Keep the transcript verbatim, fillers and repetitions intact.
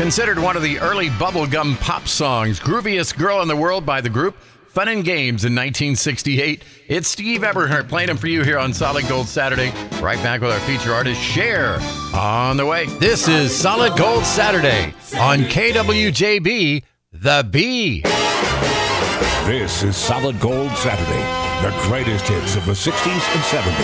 Considered one of the early bubblegum pop songs, Grooviest Girl in the World by the group Fun and Games in nineteen sixty-eight. It's Steve Eberhardt playing them for you here on Solid Gold Saturday. Right back with our feature artist, Cher, on the way. This is Solid Gold Saturday on K W J B, The Bee. This is Solid Gold Saturday, the greatest hits of the sixties and seventies.